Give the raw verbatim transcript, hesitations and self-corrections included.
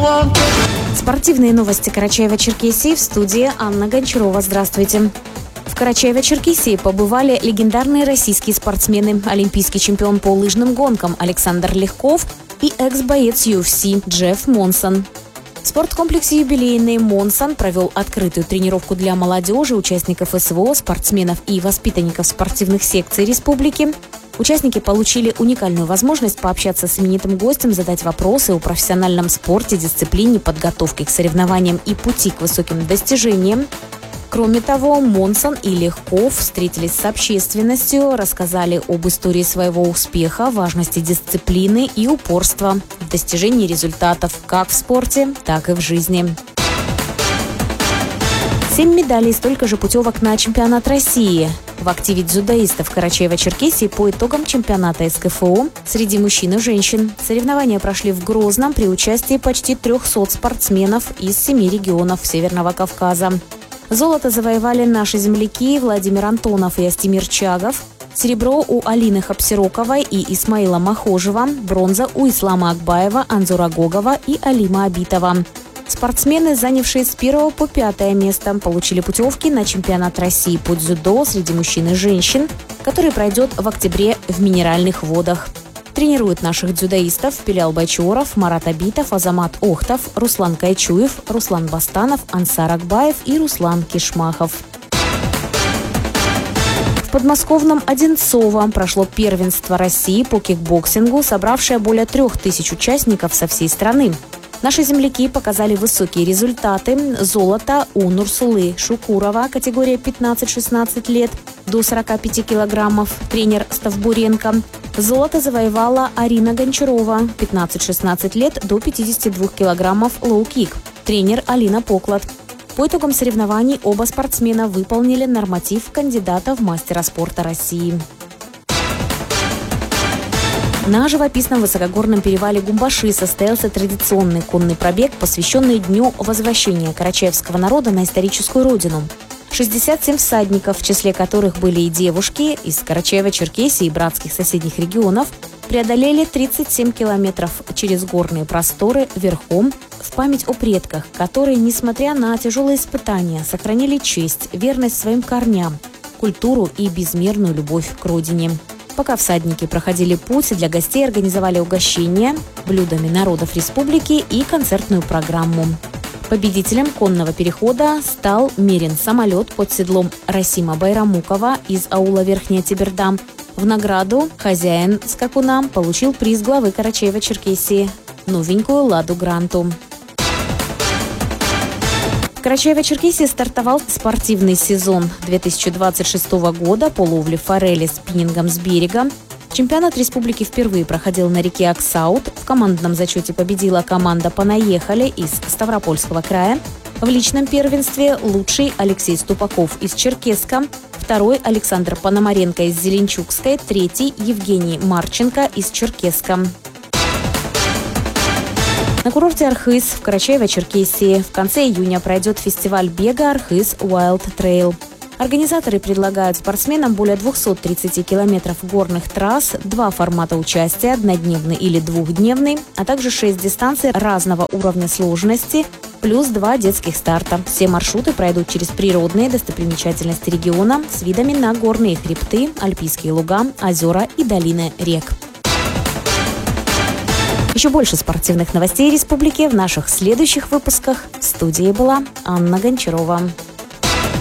Спортивные новости Карачаева-Черкесии, в студии Анна Гончарова. Здравствуйте. В Карачаево-Черкесии побывали легендарные российские спортсмены, олимпийский чемпион по лыжным гонкам Александр Легков и экс-боец ю эф си Джефф Монсон. В спорткомплексе «Юбилейный» Монсон провел открытую тренировку для молодежи, участников эс вэ о, спортсменов и воспитанников спортивных секций республики. Участники получили уникальную возможность пообщаться с именитым гостем, задать вопросы о профессиональном спорте, дисциплине, подготовке к соревнованиям и пути к высоким достижениям. Кроме того, Монсон и Легков встретились с общественностью, рассказали об истории своего успеха, важности дисциплины и упорства в достижении результатов как в спорте, так и в жизни. Семь медалей, столько же путевок на чемпионат России. В активе дзюдоистов Карачаева-Черкесии по итогам чемпионата эс ка эф о среди мужчин и женщин. Соревнования прошли в Грозном при участии почти трехсот спортсменов из семи регионов Северного Кавказа. Золото завоевали наши земляки Владимир Антонов и Астемир Чагов. Серебро у Алины Хапсироковой и Исмаила Махожева. Бронза у Ислама Акбаева, Анзура Гогова и Алима Абитова. Спортсмены, занявшие с первого по пятое место, получили путевки на чемпионат России по дзюдо среди мужчин и женщин, который пройдет в октябре в Минеральных водах. Тренируют наших дзюдоистов Пелял Байчоров, Марат Абитов, Азамат Охтов, Руслан Кайчуев, Руслан Бастанов, Ансар Акбаев и Руслан Кишмахов. В подмосковном Одинцово прошло первенство России по кикбоксингу, собравшее более трех тысяч участников со всей страны. Наши земляки показали высокие результаты. Золото у Нурсулы Шукурова, категория пятнадцать-шестнадцать лет, до сорока пяти килограммов, тренер Ставбуренко. Золото завоевала Арина Гончарова, пятнадцать-шестнадцать лет, до пятидесяти двух килограммов, лоу-кик, тренер Алина Поклад. По итогам соревнований оба спортсмена выполнили норматив кандидата в мастера спорта России. На живописном высокогорном перевале Гумбаши состоялся традиционный конный пробег, посвященный Дню возвращения карачаевского народа на историческую родину. шестьдесят семь всадников, в числе которых были и девушки из Карачаева-Черкесии и братских соседних регионов, преодолели тридцать семь километров через горные просторы верхом в память о предках, которые, несмотря на тяжелые испытания, сохранили честь, верность своим корням, культуру и безмерную любовь к родине. Пока всадники проходили путь, для гостей организовали угощения блюдами народов республики и концертную программу. Победителем конного перехода стал мерин самолет под седлом Расима Байрамукова из аула Верхняя Тиберда. В награду хозяин скакуна получил приз главы Карачаева-Черкесии – новенькую «Ладу Гранту». В Карачаево-Черкесии стартовал спортивный сезон две тысячи двадцать шестого года по ловле форели спиннингом с берега. Чемпионат республики впервые проходил на реке Аксаут. В командном зачете победила команда «Понаехали» из Ставропольского края. В личном первенстве лучший Алексей Ступаков из Черкесска, второй Александр Пономаренко из Зеленчукской, третий Евгений Марченко из Черкесска. На курорте Архыз в Карачаево-Черкесии в конце июня пройдет фестиваль бега «Архыз Wild Trail». Организаторы предлагают спортсменам более двухсот тридцати километров горных трасс, два формата участия – однодневный или двухдневный, а также шесть дистанций разного уровня сложности, плюс два детских старта. Все маршруты пройдут через природные достопримечательности региона с видами на горные хребты, альпийские луга, озера и долины рек. Еще больше спортивных новостей республики в наших следующих выпусках. В студии была Анна Гончарова.